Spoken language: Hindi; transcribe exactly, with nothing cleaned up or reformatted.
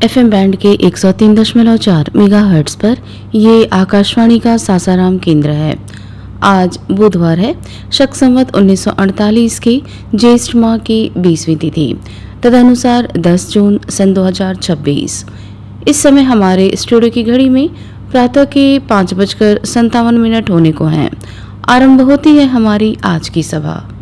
एफएम बैंड के एक सौ तीन दशमलव चार मेगाहर्ट्ज पर ये आकाशवाणी का सासाराम केंद्र है। आज बुधवार है, शक संवत उन्नीस सौ अड़तालीस के ज्येष्ठ माह की बीसवीं तिथि, तदनुसार दस जून सन दो हजार छब्बीस। इस समय हमारे स्टूडियो की घड़ी में प्रातः के पाँच बजकर संतावन मिनट होने को हैं। आरंभ होती है हमारी आज की सभा।